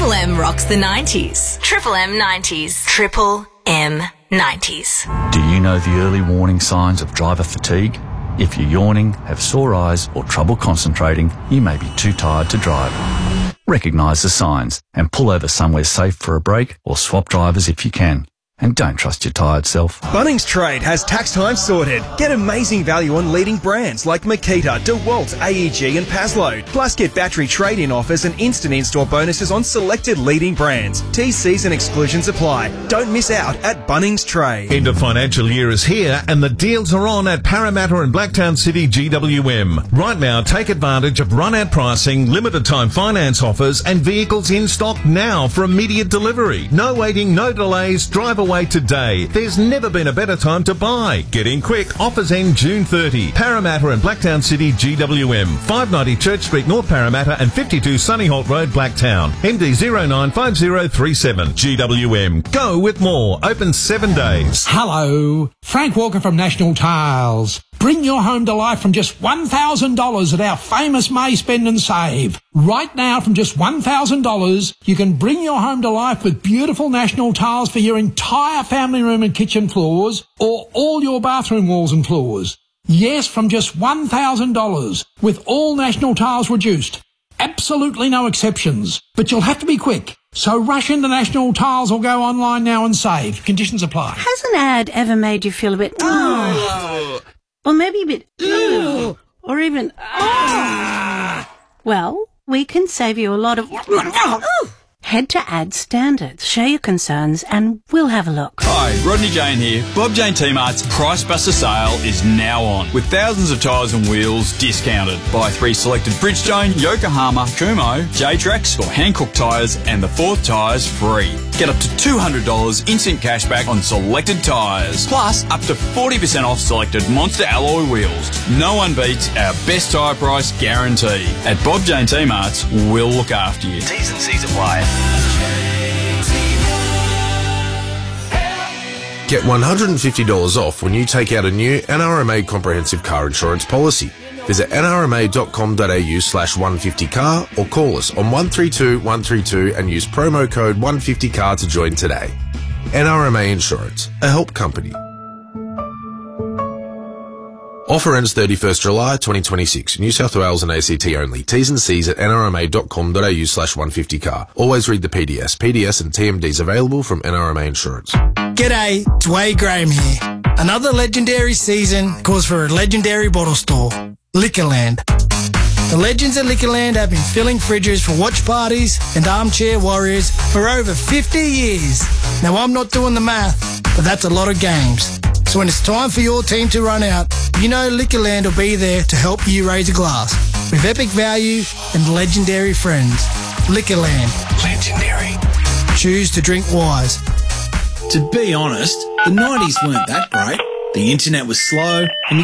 Triple M rocks the 90s. Triple M 90s. Triple M 90s. Do you know the early warning signs of driver fatigue? If you're yawning, have sore eyes or trouble concentrating, you may be too tired to drive. Recognise the signs and pull over somewhere safe for a break or swap drivers if you can. And don't trust your tired self. Bunnings Trade has tax time sorted. Get amazing value on leading brands like Makita, DeWalt, AEG and Paslow. Plus get battery trade-in offers and instant in-store bonuses on selected leading brands. TCs and exclusions apply. Don't miss out at Bunnings Trade. End of financial year is here and the deals are on at Parramatta and Blacktown City GWM. Right now, take advantage of run-out pricing, limited time finance offers and vehicles in stock now for immediate delivery. No waiting, no delays, drive away today. There's never been a better time to buy. Get in quick. Offers end June 30. Parramatta and Blacktown City GWM. 590 Church Street, North Parramatta and 52 Sunnyholt Road, Blacktown. MD 095037. GWM. Go with more. Open 7 days. Hello. Frank Walker from National Tiles. Bring your home to life from just $1,000 at our famous May Spend and Save. Right now, from just $1,000, you can bring your home to life with beautiful National Tiles for your entire family room and kitchen floors, or all your bathroom walls and floors. Yes, from just $1,000, with all National Tiles reduced. Absolutely no exceptions. But you'll have to be quick. So rush into National Tiles or go online now and save. Conditions apply. Has an ad ever made you feel a bit... or maybe a bit... or even... Well, we can save you a lot of... Head to Ad Standards, share your concerns, and we'll have a look. Hi, Rodney Jane here. Bob Jane T-Mart's Price Buster sale is now on, with thousands of tyres and wheels discounted. Buy 3 selected Bridgestone, Yokohama, Kumho, J-Trax or Hankook tyres and the 4th tyres free. Get up to $200 instant cashback on selected tyres, plus up to 40% off selected Monster alloy wheels. No one beats our best tyre price guarantee. At Bob Jane T-Mart's, we'll look after you. T's and C's apply. Get $150 off when you take out a new NRMA comprehensive car insurance policy. Visit nrma.com.au/150car or call us on 132 132 and use promo code 150car to join today. NRMA Insurance, a help company. Offer ends 31st July 2026. New South Wales and ACT only. T's and C's at nrma.com.au/150car. Always read the PDS. PDS and TMDs available from NRMA Insurance. G'day, it's Wade Graham here. Another legendary season calls for a legendary bottle store, Liquorland. The legends at Liquorland have been filling fridges for watch parties and armchair warriors for over 50 years. Now, I'm not doing the math, but that's a lot of games. So when it's time for your team to run out, you know Liquorland will be there to help you raise a glass. With epic value and legendary friends. Liquorland. Legendary. Choose to drink wise. To be honest, the 90s weren't that great. The internet was slow and